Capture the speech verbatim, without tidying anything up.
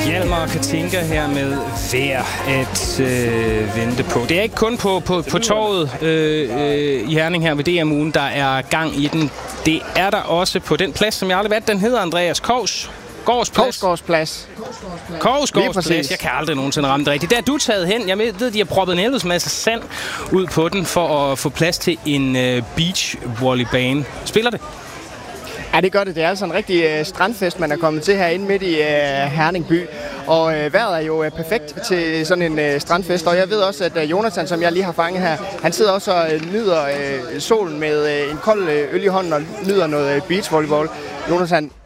Hjalmar og Katinka her med Vær at øh, vente på. Det er ikke kun på, på, på torvet øh, øh, i Herning her ved D M-ugen, der er gang i den. Det er der også på den plads, som jeg aldrig ved, den hedder Andreas Kovs. Kovsplads. Kovsgårdsplads. Kovsgårdsplads. Jeg kan aldrig nogensinde ramme det rigtigt. Der er du taget hen. Jeg ved, de har proppet en helvedes masse sand ud på den for at få plads til en øh, beachvolleybane. Spiller det? Ja, det gør det. Det er altså en rigtig øh, strandfest, man er kommet til herinde midt i øh, Herning by. Og øh, vejret er jo øh, perfekt til sådan en øh, strandfest. Og jeg ved også, at øh, Jonathan, som jeg lige har fanget her, han sidder også og øh, nyder øh, solen med øh, en kold øh, øl i hånden og nyder noget øh, beachvolleyball. Jonathan,